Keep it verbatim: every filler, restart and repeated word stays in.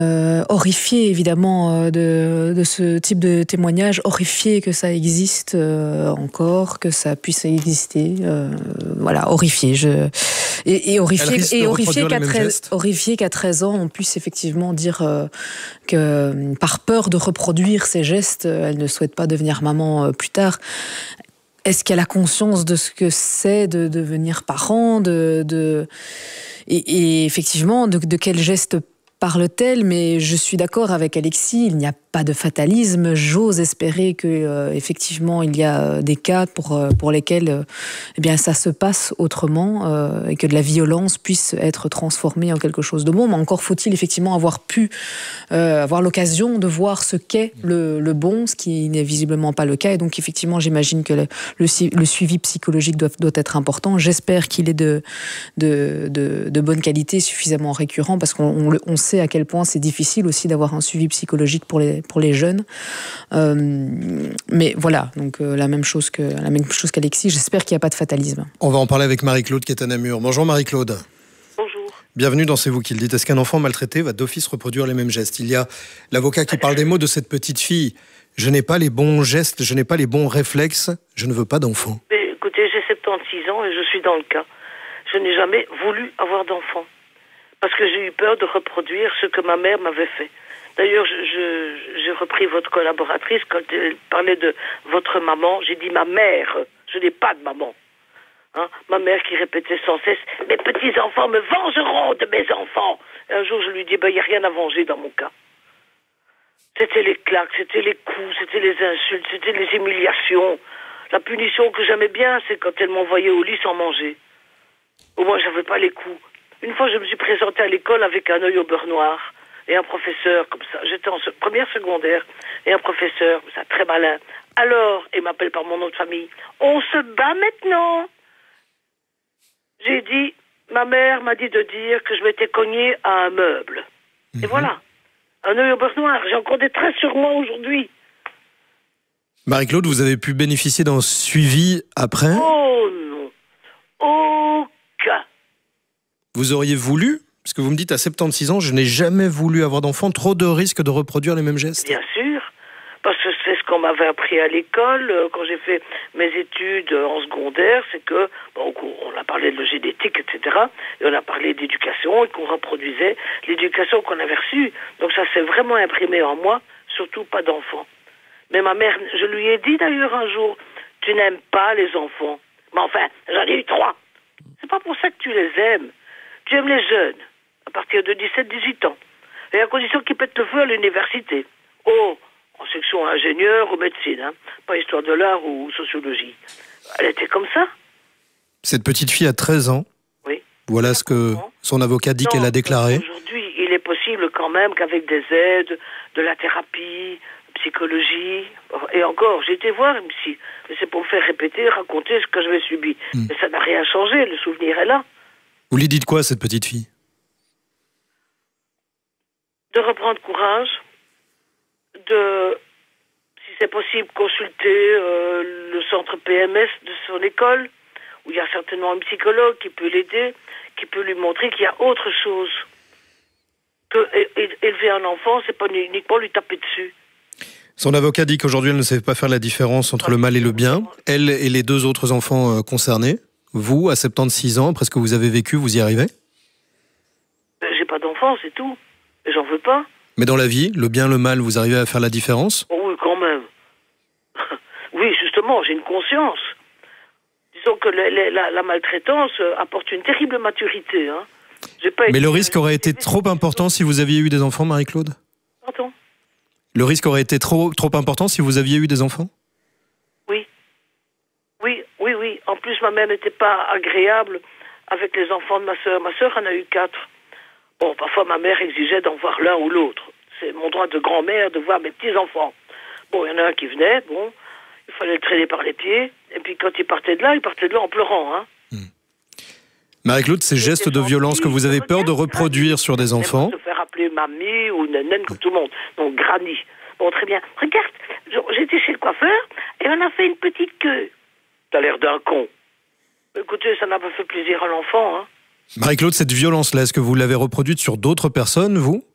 Euh, horrifiée évidemment euh, de, de ce type de témoignage, horrifiée que ça existe euh, encore, que ça puisse exister, euh, voilà, horrifiée. Je... Et, et horrifiée, et horrifiée qu'à treize, horrifiée qu'à treize ans, on puisse effectivement dire euh, que par peur de reproduire ces gestes, elle ne souhaite pas devenir maman euh, plus tard. Est-ce qu'elle a conscience de ce que c'est de devenir parent, de, de... Et, et effectivement, de, de quel geste parle-t-elle? Mais je suis d'accord avec Alexis, il n'y a pas de fatalisme. J'ose espérer que euh, effectivement il y a des cas pour euh, pour lesquels euh, eh bien ça se passe autrement euh, et que de la violence puisse être transformée en quelque chose de bon. Mais encore faut-il effectivement avoir pu euh, avoir l'occasion de voir ce qu'est le, le bon, ce qui n'est visiblement pas le cas. Et donc effectivement, j'imagine que le, le, le suivi psychologique doit, doit être important. J'espère qu'il est de de, de de bonne qualité, suffisamment récurrent, parce qu'on on, on sait à quel point c'est difficile aussi d'avoir un suivi psychologique pour les pour les jeunes. Euh, mais voilà, donc euh, la même chose que la même chose qu'Alexis. J'espère qu'il n'y a pas de fatalisme. On va en parler avec Marie-Claude qui est à Namur. Bonjour Marie-Claude. Bonjour. Bienvenue dans C'est vous qui le dites. Est-ce qu'un enfant maltraité va d'office reproduire les mêmes gestes? Il y a l'avocat qui parle des mots de cette petite fille. Je n'ai pas les bons gestes, je n'ai pas les bons réflexes, je ne veux pas d'enfant. Mais écoutez, j'ai soixante-seize ans et je suis dans le cas. Je n'ai jamais voulu avoir d'enfant parce que j'ai eu peur de reproduire ce que ma mère m'avait fait. D'ailleurs, je, je, j'ai repris votre collaboratrice quand elle parlait de votre maman. J'ai dit ma mère. Je n'ai pas de maman. Hein? Ma mère qui répétait sans cesse « Mes petits-enfants me vengeront de mes enfants !» Et un jour, je lui dis ben, « Il n'y a rien à venger dans mon cas. » C'était les claques, c'était les coups, c'était les insultes, c'était les humiliations. La punition que j'aimais bien, c'est quand elle m'envoyait au lit sans manger. Au moins, je n'avais pas les coups. Une fois, je me suis présentée à l'école avec un œil au beurre noir. Et un professeur, comme ça, j'étais en première secondaire, et un professeur, ça très malin. Alors, il m'appelle par mon nom de famille, on se bat maintenant. J'ai dit, ma mère m'a dit de dire que je m'étais cognée à un meuble. Mmh. Et voilà, un œil au beurre noir. J'ai encore des traces sur moi aujourd'hui. Marie-Claude, vous avez pu bénéficier d'un suivi après? Oh non, aucun. Vous auriez voulu? Parce que vous me dites, à soixante-seize ans, je n'ai jamais voulu avoir d'enfant, trop de risques de reproduire les mêmes gestes. Bien sûr, parce que c'est ce qu'on m'avait appris à l'école, quand j'ai fait mes études en secondaire, c'est que, bon, on a parlé de génétique, et cetera, et on a parlé d'éducation, et qu'on reproduisait l'éducation qu'on avait reçue. Donc ça s'est vraiment imprimé en moi, surtout pas d'enfants. Mais ma mère, je lui ai dit d'ailleurs un jour, tu n'aimes pas les enfants. Mais enfin, j'en ai eu trois. C'est pas pour ça que tu les aimes. Tu aimes les jeunes. À partir de dix-sept à dix-huit ans. Et à condition qu'ils pètent le feu à l'université. Oh, en section ingénieur ou médecine, hein. Pas histoire de l'art ou sociologie. Elle était comme ça. Cette petite fille a treize ans. Oui. Voilà ce que son avocat dit qu'elle a déclaré. Aujourd'hui, il est possible quand même qu'avec des aides, de la thérapie, psychologie, et encore, j'ai été voir une psy. Mais c'est pour me faire répéter, raconter ce que j'avais subi. Hmm. Mais ça n'a rien changé, le souvenir est là. Vous lui dites quoi à cette petite fille? De reprendre courage, de, si c'est possible, consulter euh, le centre P M S de son école, où il y a certainement un psychologue qui peut l'aider, qui peut lui montrer qu'il y a autre chose. Que élever un enfant, c'est pas uniquement lui taper dessus. Son avocat dit qu'aujourd'hui, elle ne sait pas faire la différence entre le mal et le bien. Elle et les deux autres enfants euh, concernés. Vous, à soixante-seize ans, après ce que vous avez vécu, vous y arrivez? J'ai pas d'enfant, c'est tout. Et j'en veux pas. Mais dans la vie, le bien, le mal, vous arrivez à faire la différence? Oh oui, quand même. Oui, justement, j'ai une conscience. Disons que le, le, la, la maltraitance apporte une terrible maturité. Hein. Pas Mais le risque aurait été trop important si vous aviez eu des enfants, Marie-Claude? Pardon? Le risque aurait été trop, trop important si vous aviez eu des enfants? Oui. Oui, oui, oui. En plus, ma mère n'était pas agréable avec les enfants de ma sœur. Ma sœur en a eu quatre. Bon, parfois, ma mère exigeait d'en voir l'un ou l'autre. C'est mon droit de grand-mère de voir mes petits-enfants. Bon, il y en a un qui venait, bon, il fallait le traîner par les pieds. Et puis, quand il partait de là, il partait de là en pleurant. Hein. Mmh. Marie-Claude, ces gestes de violence que vous avez peur de reproduire sur des enfants... Se faire appeler mamie ou naine comme tout le monde. Donc, granny. Bon, très bien. Regarde, j'étais chez le coiffeur et on a fait une petite queue. T'as l'air d'un con. Écoutez, ça n'a pas fait plaisir à l'enfant, hein. Marie-Claude, cette violence-là, est-ce que vous l'avez reproduite sur d'autres personnes, vous?